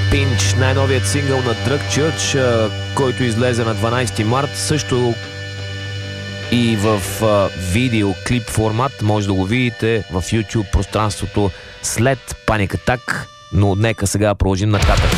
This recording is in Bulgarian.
Pinch, най-новият сингъл на Drug Church, който излезе на 12 март, също и в видеоклип формат. Може да го видите в YouTube пространството след Panic Attack, но нека сега продължим нататък.